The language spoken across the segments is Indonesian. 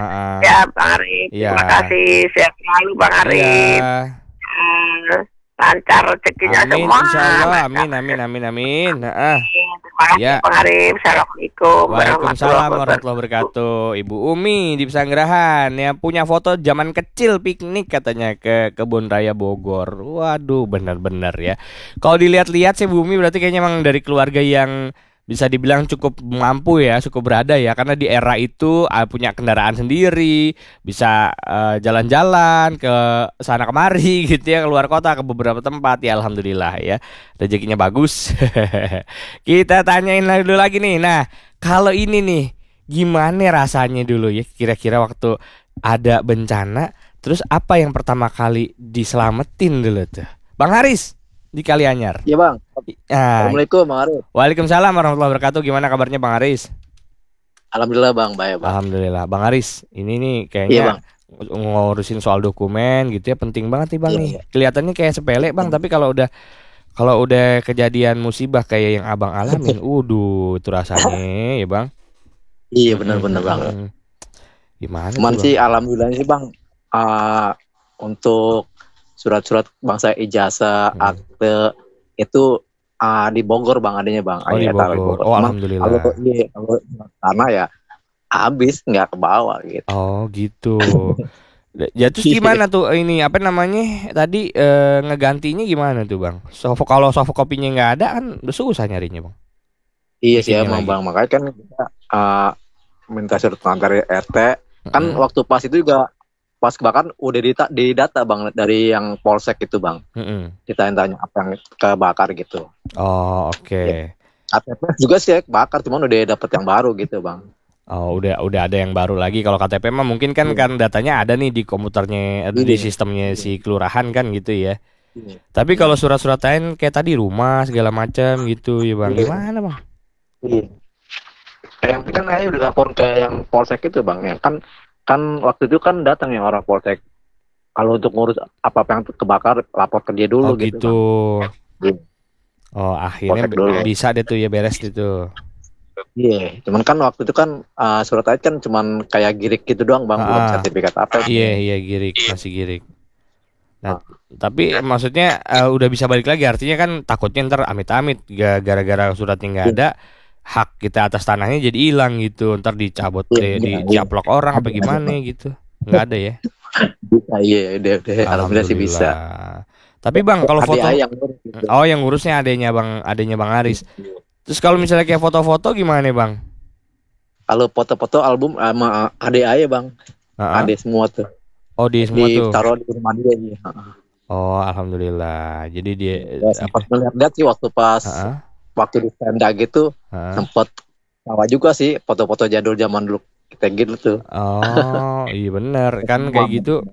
Ya Bang Arif, Iya. terima kasih. Sehat selalu Bang Arif. Iya. Lancar rezekinya Amin, semua. insya Allah. Lancar. Amin. Terima kasih Ya. Bang Arif. Assalamualaikum warahmatullahi Waalaikumsalam warahmatullahi wabarakatuh. wabarakatuh. Ibu Umi di Pesanggerahan yang punya foto zaman kecil piknik katanya ke Kebun Raya Bogor. Waduh, benar-benar ya. Kalau dilihat-lihat sih Bu Umi berarti kayaknya emang dari keluarga yang bisa dibilang cukup mampu ya, cukup berada ya. Karena di era itu punya kendaraan sendiri, bisa jalan-jalan ke sana kemari gitu ya, keluar kota ke beberapa tempat ya. Alhamdulillah ya, rezekinya bagus. Kita tanyain dulu lagi nih. Nah, kalau ini nih, gimana rasanya dulu ya kira-kira waktu ada bencana, terus apa yang pertama kali diselamatin dulu tuh? Bang Haris di Kalianyar. Iya bang. Nah, Assalamualaikum bang Arif. Waalaikumsalam warahmatullahi wabarakatuh. Gimana kabarnya Bang Haris? Alhamdulillah bang, baik bang. Alhamdulillah. Bang Haris, ini nih Iya kayaknya bang. ngurusin soal dokumen gitu ya, penting banget nih Bang Iya, nih. iya. Kelihatannya kayak sepele Bang, tapi kalau udah kejadian musibah kayak yang Abang alamin, itu rasanya ya Bang. Iya benar-benar bang. Gimana Cuman tuh sih Bang? alhamdulillah sih bang, untuk surat-surat bangsa ijazah, Hmm. akte itu di Bogor bang adanya bang. Oh di Ayah taruh di Bogor. Bogor. Oh Cuman kalau alhamdulillah. iya kalau karena ya habis nggak ke bawah gitu. Oh gitu. Ya terus gimana tuh ini apa namanya tadi ngegantinya gimana tuh Bang? Kalau sofokopinya nggak ada kan udah susah nyarinya Bang. Iya sih Bikinnya emang lagi. bang, makanya kan kita minta surat pengantar RT. Kan Mm-mm. waktu pas itu juga pas kebakaran udah di data bang dari yang polsek itu bang. Mm-mm. Ditanya-tanya apa yang kebakar gitu. Oh oke. KTP juga sih kebakar, cuman udah dapet yang baru gitu bang. Oh udah ada yang baru lagi. Kalau KTP mah mungkin kan Iya. kan datanya ada nih di komputernya, di Iya. sistemnya si kelurahan kan gitu ya. Iya. Tapi kalau surat-surat lain kayak tadi rumah segala macam gitu ya Bang. Iya. Gimana Bang? Iya. Yang kan saya udah lapor ke yang polsek itu bang ya kan waktu itu kan datang yang orang polsek. Kalau untuk ngurus apa yang kebakar lapor ke dia dulu Oh gitu. gitu. Bang. Oh akhirnya Polsek dulu. bisa deh tuh ya beres gitu. Iya, cuman kan waktu itu kan surat aja kan cuman kayak girik gitu doang bang, belum sertifikat apa. Iya girik, masih girik. Nah, tapi maksudnya udah bisa balik lagi, artinya kan takutnya ntar amit-amit gara-gara suratnya nggak ada, hak kita atas tanahnya jadi hilang gitu, ntar dicabut, dicaplok orang apa gimana gitu, nggak ada ya? Bisa, iya, udah, alhamdulillah sih bisa. Tapi bang, kalau foto, gitu. oh yang ngurusnya adanya bang Aris. Terus kalau misalnya kayak foto-foto gimana bang? Kalau foto-foto album sama adik aja bang, adik semua tuh. Oh di semua tuh. Ditaruh di rumah dia ya. Oh alhamdulillah. Jadi dia. Pas melihat sih waktu di tenda gitu, sempat tawa juga sih foto-foto jadul zaman dulu kita gitu tuh. Oh iya benar kan kayak gitu.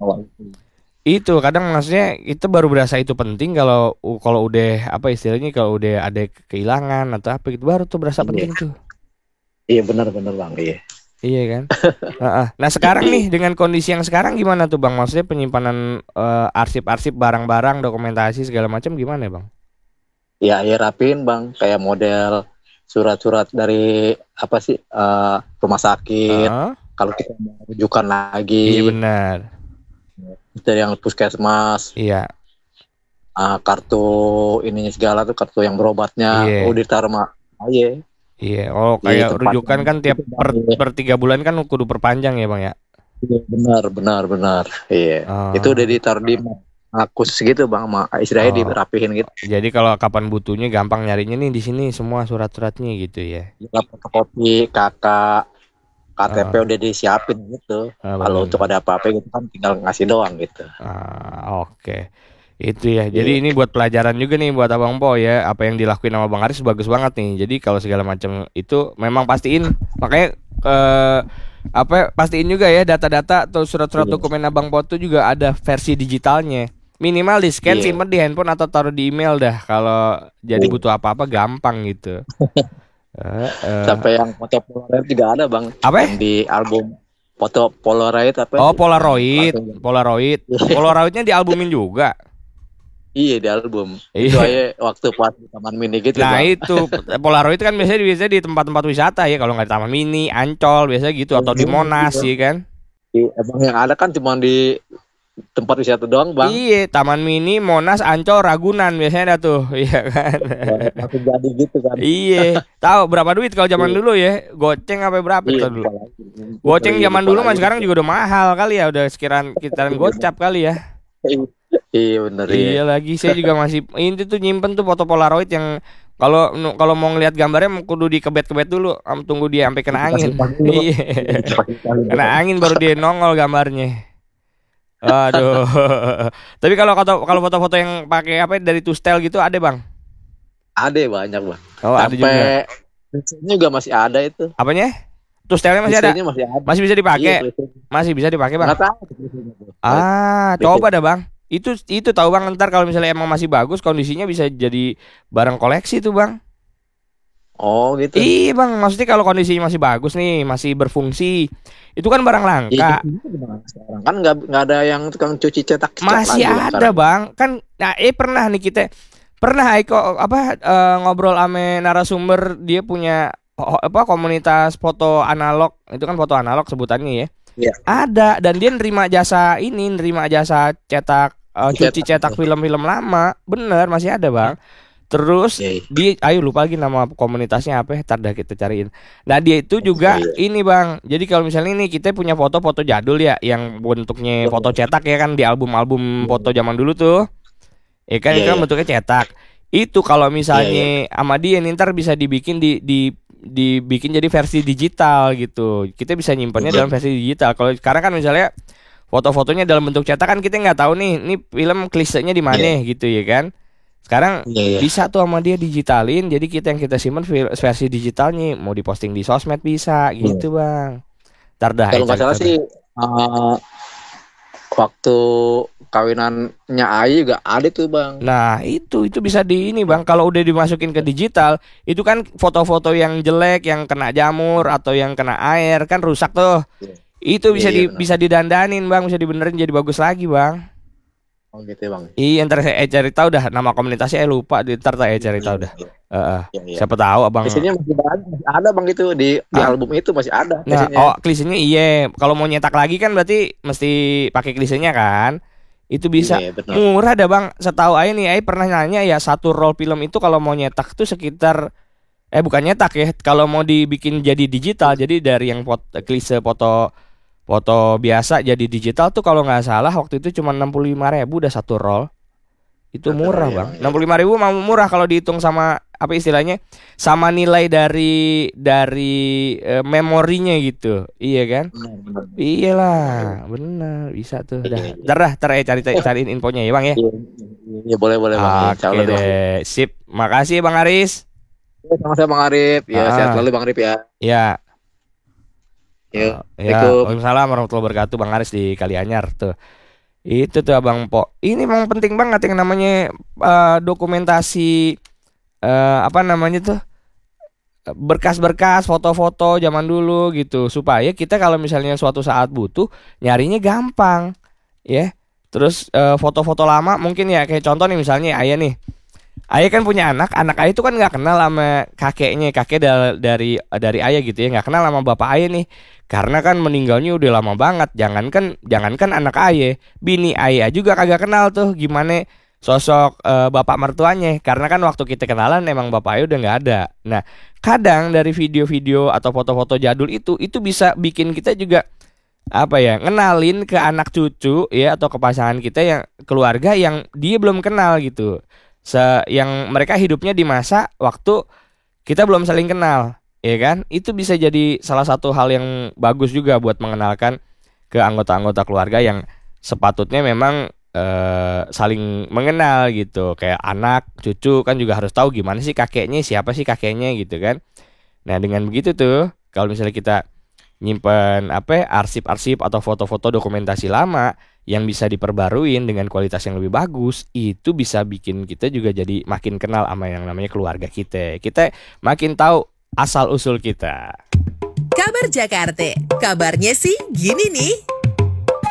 Itu kadang maksudnya itu baru berasa itu penting kalau udah apa istilahnya kalau udah ada kehilangan atau apa gitu baru tuh berasa penting tuh. Iya benar bang, iya. Iya kan. Nah sekarang nih dengan kondisi yang sekarang gimana tuh bang? Maksudnya penyimpanan arsip-arsip barang-barang dokumentasi segala macam gimana bang? Ya rapiin bang, kayak model surat-surat dari apa sih rumah sakit. Kalau kita mau rujukan lagi. Iya benar. Dari yang puskesmas, iya, kartu ininya segala tuh kartu yang berobatnya, ditaruh iya. Iya, oh kayak rujukan kan tiap per 3 bulan kan kudu perpanjang ya bang ya? Iya benar, iya. Itu udah ditaruh di khusus gitu bang, istilahnya dirapihin gitu. Jadi kalau kapan butuhnya gampang nyarinya nih di sini semua surat-suratnya gitu ya? Fotokopi kakak. KTP udah disiapin gitu. Kalau untuk ada apa-apa gitu kan tinggal ngasih doang gitu. Oke. Itu ya. Jadi ini buat pelajaran juga nih buat Abang Po ya. Apa yang dilakuin sama Bang Aris bagus banget nih. Jadi kalau segala macam itu memang pastiin. Makanya pastiin juga ya data-data atau surat-surat dokumen Abang Po itu juga ada versi digitalnya. Minimal di scan, simpen di handphone atau taruh di email dah. Kalau jadi butuh apa-apa gampang gitu. Sampai yang foto Polaroid juga ada bang. Apa? Yang di album foto Polaroid apa? Oh Polaroid. Polaroidnya dialbumin juga. Iya di album. Itu aja waktu pas di Taman Mini gitu. Nah bang. itu Polaroid kan biasanya di tempat-tempat wisata ya. Kalau nggak di Taman Mini, Ancol biasanya gitu atau di Monas ya kan. Emang yang ada kan cuma di tempat wisata doang, Bang. Iya, Taman Mini, Monas, Ancol, Ragunan biasanya ada tuh, iya kan. Langsung jadi gitu kan. Iya, tahu berapa duit kalau zaman dulu ya? Goceng apa berapa Iya, kita dulu? Goceng zaman dulu mah sekarang juga udah mahal kali ya, udah sekitaran gocap kali ya. Iya bener ya. Iya lagi, saya juga masih ini tuh nyimpen tuh foto Polaroid yang kalau mau ngelihat gambarnya kudu dikebet-kebet dulu, tunggu dia sampai kena angin. Iya. Kena angin baru dia nongol gambarnya. Aduh. Tapi kalau foto-foto yang pakai apa dari Tustel gitu ada, Bang? Ada banyak, Bang. Oh, ada juga. Sampai listriknya juga masih ada itu. Apanya? Tustelnya masih ada? Listriknya masih ada. Masih bisa dipakai? Iya, Masih bisa dipakai, Bang? nggak tahu. Coba dah, Bang. Itu tahu, Bang, ntar kalau misalnya emang masih bagus kondisinya bisa jadi barang koleksi tuh, Bang. Oh gitu. Iya, Bang, maksudnya kalau kondisinya masih bagus nih, masih berfungsi, itu kan barang langka. Sekarang kan nggak ada yang tukang cuci cetak Masih lagi, ada, sekarang. Bang. Kan nah, pernah nih kita ngobrol ame narasumber, dia punya komunitas foto analog. Itu kan foto analog sebutannya ya. Iya. Ada, dan dia nerima jasa cetak cuci cetak film-film lama. Bener, masih ada, Bang. Terus ayo lupa lagi nama komunitasnya apa, ntar dah kita cariin. Nah, dia itu juga ini, Bang. Jadi kalau misalnya ini kita punya foto-foto jadul ya, yang bentuknya foto cetak ya kan, di album-album foto zaman dulu tuh. Ya kan, itu kan bentuknya cetak. Itu kalau misalnya sama dia nih, ntar bisa dibikin dibikin jadi versi digital gitu. Kita bisa nyimpannya dalam versi digital. Kalau sekarang kan misalnya foto-fotonya dalam bentuk cetak kan kita nggak tahu nih film klisenya di mana gitu ya kan. Sekarang bisa tuh sama dia digitalin, jadi yang kita simpan versi digitalnya, mau diposting di sosmed bisa gitu, Bang. Ntar dah. Kalau nggak salah sih waktu kawinannya Ayi juga ada tuh, Bang. Nah itu bisa di ini, Bang. Kalau udah dimasukin ke digital, itu kan foto-foto yang jelek, yang kena jamur atau yang kena air kan rusak tuh. Itu bisa didandanin, Bang, bisa dibenerin jadi bagus lagi, Bang. Oh gitu, Bang. Iya, ntar saya cari tahu dah nama komunitasnya, lupa, ntar saya cari tahu dah. Siapa tahu, Abang. Klisenya masih ada, Bang, itu di album itu masih ada. Nah, klisenya iya. Kalau mau nyetak lagi kan berarti mesti pakai klisenya kan. Itu bisa murah dah, Bang. Setahu Ai nih, Ai pernah nanya ya, satu roll film itu kalau mau nyetak tuh sekitar bukan nyetak ya, kalau mau dibikin jadi digital, jadi dari yang klise foto biasa jadi digital tuh kalau nggak salah waktu itu cuma 65.000 udah satu roll. Itu murah, Bang. 65.000 mau murah kalau dihitung sama apa istilahnya, sama nilai dari memorinya gitu. Iya kan? Iyalah, benar, bisa tuh. Dah, cariin infonya ya, Bang ya. Iya, boleh, Bang. Oke deh, sip. Makasih, Bang Aris. Sama-sama, Bang Arif. Ya, sehat selalu, Bang Arif ya. Ya. Ya, Waalaikumsalam warahmatullahi wabarakatuh, Bang Aris di Kalianyar tuh. Itu tuh Abang Po. Ini memang penting banget yang namanya dokumentasi apa namanya tuh, berkas-berkas foto-foto zaman dulu gitu, supaya kita kalau misalnya suatu saat butuh nyarinya gampang ya. Terus foto-foto lama mungkin ya, kayak contoh nih misalnya Ayah nih. Ayah kan punya anak Ayah itu kan nggak kenal sama kakek dari Ayah gitu ya, nggak kenal sama bapak Ayah nih, karena kan meninggalnya udah lama banget. Jangankan anak Ayah, bini Ayah juga kagak kenal tuh gimana sosok bapak mertuanya, karena kan waktu kita kenalan emang bapak Ayah udah nggak ada. Nah, kadang dari video-video atau foto-foto jadul itu bisa bikin kita juga apa ya, ngenalin ke anak cucu ya, atau ke pasangan kita yang keluarga yang dia belum kenal gitu. Yang mereka hidupnya di masa waktu kita belum saling kenal, ya kan? Itu bisa jadi salah satu hal yang bagus juga buat mengenalkan ke anggota-anggota keluarga yang sepatutnya memang saling mengenal gitu. Kayak anak, cucu kan juga harus tahu gimana sih kakeknya, siapa sih kakeknya gitu kan. Nah, dengan begitu tuh, kalau misalnya kita nyimpen arsip-arsip atau foto-foto dokumentasi lama yang bisa diperbaruin dengan kualitas yang lebih bagus, itu bisa bikin kita juga jadi makin kenal sama yang namanya keluarga kita. Kita makin tahu asal usul kita. Kabar Jakarta, kabarnya sih gini nih.